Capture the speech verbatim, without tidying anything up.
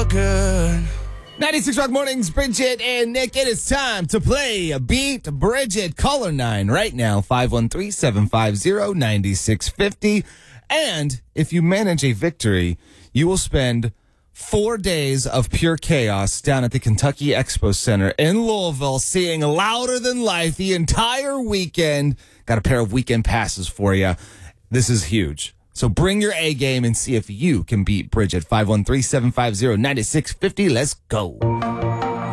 feel good. ninety-six Rock Mornings, Bridget and Nick. It is time to play Beat Bridget. Caller nine right now, five one three, seven five zero, nine six five zero. And if you manage a victory, you will spend four days of pure chaos down at the Kentucky Expo Center in Louisville, seeing Louder Than Life the entire weekend. Got a pair of weekend passes for you. This is huge. So bring your A game and see if you can beat Bridget. five one three, seven five zero, nine six five zero. Let's go.